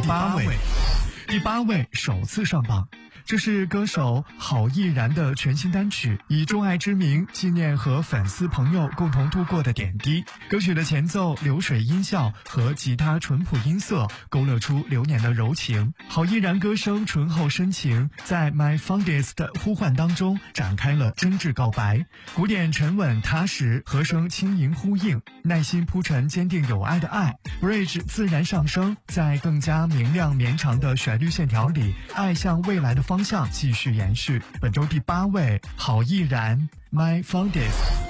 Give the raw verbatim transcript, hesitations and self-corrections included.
八位。第八位首次上榜，这是歌手郝逸然的全新单曲，以钟爱之名纪念和粉丝朋友共同度过的点滴。歌曲的前奏流水音效和吉他淳朴音色勾勒出流年的柔情，郝逸然歌声醇厚深情，在 My Fondest 的呼唤当中展开了真挚告白。鼓点沉稳踏实，和声轻盈呼应，耐心铺陈坚定有爱的爱。 Bridge 自然上升，在更加明亮绵长的旋律线条里，爱向未来的方向继续延续。本周第八位，郝逸然 My Fondest。